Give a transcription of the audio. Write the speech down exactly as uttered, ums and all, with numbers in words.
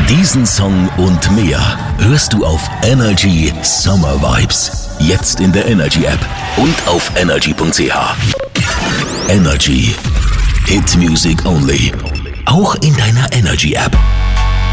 Diesen Song und mehr hörst du auf Energy Summer Vibes. Jetzt in der Energy App und auf energy punkt c h. Energy. Hit Music Only. Auch in deiner Energy App.